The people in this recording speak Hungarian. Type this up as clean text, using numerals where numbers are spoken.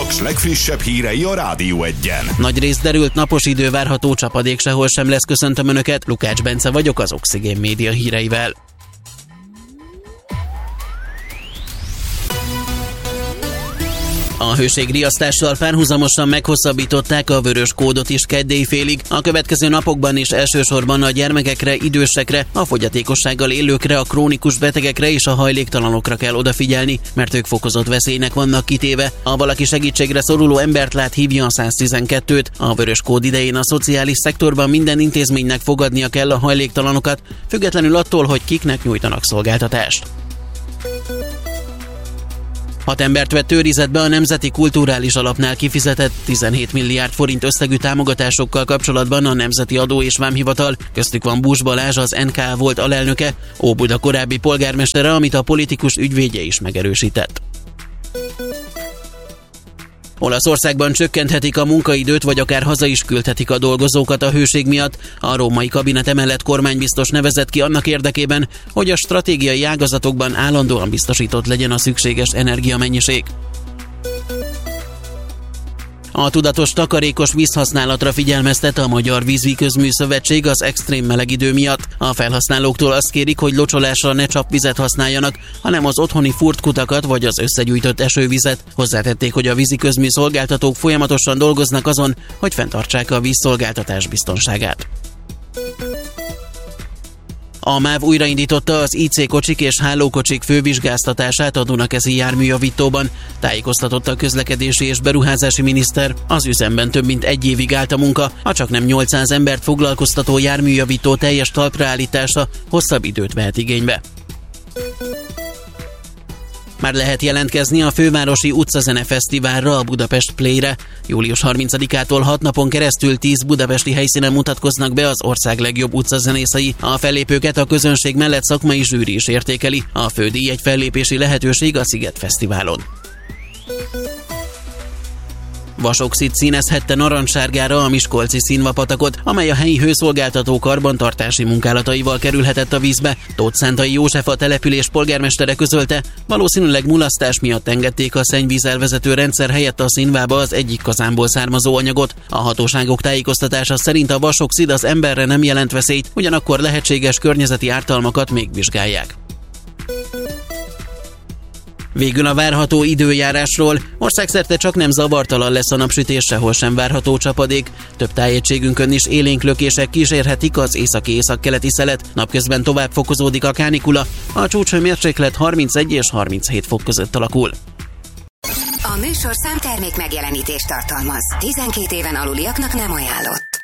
Paks legfrissebb hírei a Rádió Egyen. Nagyrészt derült napos idő várható, csapadék sehol sem lesz, köszöntöm Önöket. Lukács Bence vagyok az Oxigén Média híreivel. A hőségriasztással párhuzamosan meghosszabbították a vörös kódot is kedd éjfélig. A következő napokban is elsősorban a gyermekekre, idősekre, a fogyatékossággal élőkre, a krónikus betegekre és a hajléktalanokra kell odafigyelni, mert ők fokozott veszélynek vannak kitéve. Ha valaki segítségre szoruló embert lát, hívja a 112-t. A vörös kód idején a szociális szektorban minden intézménynek fogadnia kell a hajléktalanokat, függetlenül attól, hogy kiknek nyújtanak szolgáltatást. 6 embert vett őrizetbe a Nemzeti Kulturális Alapnál kifizetett 17 milliárd forint összegű támogatásokkal kapcsolatban a Nemzeti Adó és Vámhivatal, köztük van Bús Balázs, az NKA volt alelnöke, Óbuda korábbi polgármestere, amit a politikus ügyvédje is megerősített. Olaszországban csökkenthetik a munkaidőt, vagy akár haza is küldhetik a dolgozókat a hőség miatt. A római kabinet emellett kormánybiztos nevezett ki annak érdekében, hogy a stratégiai ágazatokban állandóan biztosított legyen a szükséges energiamennyiség. A tudatos takarékos vízhasználatra figyelmeztet a Magyar Vízügyközmű Szövetség az extrém meleg idő miatt. A felhasználóktól azt kérik, hogy locsolásra ne csapvizet használjanak, hanem az otthoni furtkutakat vagy az összegyűjtött esővizet. Hozzátették, hogy a víziközmű szolgáltatók folyamatosan dolgoznak azon, hogy fenntartsák a vízszolgáltatás biztonságát. A MÁV újraindította az IC kocsik és hálókocsik fővizsgáztatását a Dunakeszi járműjavítóban, tájékoztatott a közlekedési és beruházási miniszter. Az üzemben több mint egy évig állt a munka, a csaknem 800 embert foglalkoztató járműjavító teljes talpraállítása hosszabb időt vehet igénybe. Már lehet jelentkezni a Fővárosi Utcazene Fesztiválra, a Budapest Play-re. Július 30-ától 6 napon keresztül 10 budapesti helyszínen mutatkoznak be az ország legjobb utcazenészei. A fellépőket a közönség mellett szakmai zsűri is értékeli. A fődíj egy fellépési lehetőség a Sziget Fesztiválon. Vasoxid színezhette narancssárgára a miskolci Színvapatakot, amely a helyi hőszolgáltató karbantartási munkálataival kerülhetett a vízbe. Tóth Szántai József, a település polgármestere közölte, valószínűleg mulasztás miatt engedték a szennyvíz elvezető rendszer helyett a színvába az egyik kazánból származó anyagot. A hatóságok tájékoztatása szerint a vasoxid az emberre nem jelent veszélyt, ugyanakkor lehetséges környezeti ártalmakat még vizsgálják. Végül a várható időjárásról. Országszerte csaknem zavartalan lesz a napsütés, sehol sem várható csapadék. Több tájegységünkön is élénk lökések kísérhetik az északi-északkeleti szelet. Napközben tovább fokozódik a kánikula. A csúcshőmérséklet 31 és 37 fok között alakul. A műsorszám termék megjelenítést tartalmaz. 12 éven aluliaknak nem ajánlott.